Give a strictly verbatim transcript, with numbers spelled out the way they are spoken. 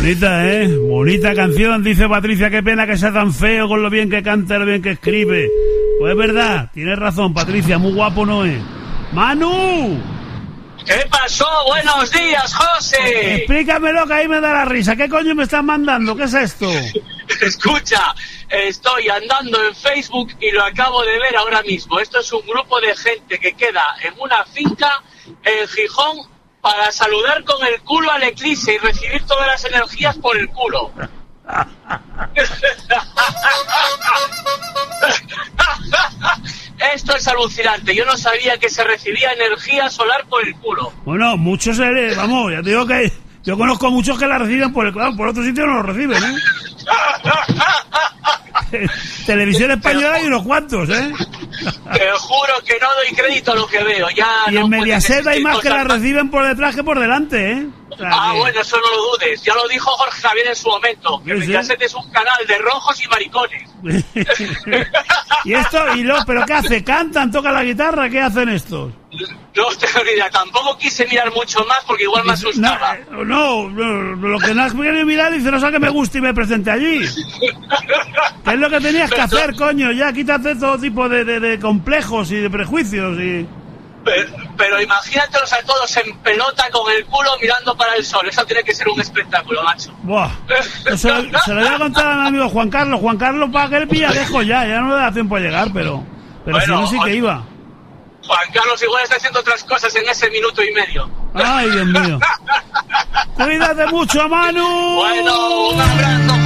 Bonita, ¿eh? Bonita canción, dice Patricia. Qué pena que sea tan feo con lo bien que canta y lo bien que escribe. Pues es verdad, tienes razón, Patricia, muy guapo no es. ¡Manu! ¿Qué pasó? Buenos días, José. Explícamelo que ahí me da la risa. ¿Qué coño me estás mandando? ¿Qué es esto? Escucha, estoy andando en Facebook y lo acabo de ver ahora mismo. Esto es un grupo de gente que queda en una finca en Gijón para saludar con el culo al eclipse y recibir todas las energías por el culo. Esto es alucinante. Yo no sabía que se recibía energía solar por el culo. Bueno, muchos, eh, vamos, ya te digo que yo conozco a muchos que la reciben por el culo, por otro sitio no lo reciben, ¿eh? Televisión española hay unos cuantos, ¿eh? Te juro que no doy crédito a lo que veo. Ya y no en Mediaset hay más que la más. reciben por detrás que por delante, ¿eh? O sea, ah, que... bueno, eso no lo dudes. Ya lo dijo Jorge Javier en su momento. Que ¿Sí? Mediaset es un canal de rojos y maricones. y esto, y lo, ¿pero qué hace? ¿Cantan? ¿Tocan la guitarra? ¿Qué hacen estos? No tengo ni idea. Tampoco quise mirar mucho más porque igual me asustaba. No, no, no lo que no has querido mirar dice, no sé que me guste y me presente allí. ¿Qué es lo que tenías que hacer, coño? Ya, quítate todo tipo de, de, de complejos y de prejuicios y... Pero, pero imagínatelos a todos en pelota con el culo mirando para el sol. Eso tiene que ser un espectáculo, macho. Buah. Se, se lo voy a contar a mi amigo Juan Carlos. Juan Carlos, para que él pilla lejos ya. Ya no le da tiempo a llegar, pero... Pero bueno, si no, sí que iba. Juan Carlos igual está haciendo otras cosas en ese minuto y medio. Ay, Dios mío. Cuídate mucho, Manu. Bueno, un abrazo.